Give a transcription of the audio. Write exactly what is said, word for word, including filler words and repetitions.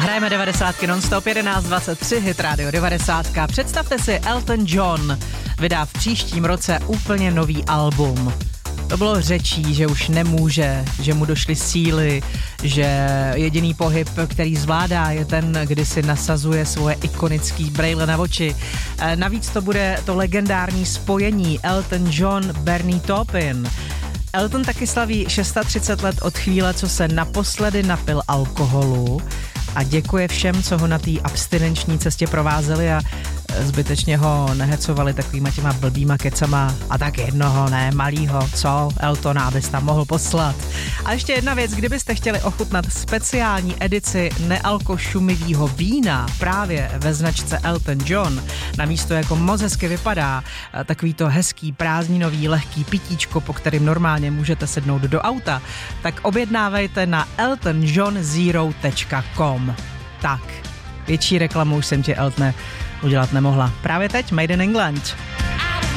Hrajeme devadesátky non-stop, jedenáct dvacet tři, hit Radio devadesát. Představte si, Elton John vydá v příštím roce úplně nový album. To bylo řečí, že už nemůže, že mu došly síly, že jediný pohyb, který zvládá, je ten, kdy si nasazuje svoje ikonický brejle na oči. Navíc to bude to legendární spojení Elton John, Bernie Taupin. Elton taky slaví třicet šest let od chvíle, co se naposledy napil alkoholu a děkuje všem, co ho na té abstinenční cestě provázeli a zbytečně ho nehecovali takovýma těma blbýma kecama a tak jednoho, ne, malýho, co Eltona, abys tam mohl poslat. A ještě jedna věc, kdybyste chtěli ochutnat speciální edici nealkošumivýho vína právě ve značce Elton John, na místo jako moc hezky vypadá, takový to hezký prázdninový lehký pitíčko, po kterým normálně můžete sednout do auta, tak objednávejte na elton john zero tečka com. Tak, větší reklamu už jsem ti, Eltne, udělat nemohla. Právě teď Made in England.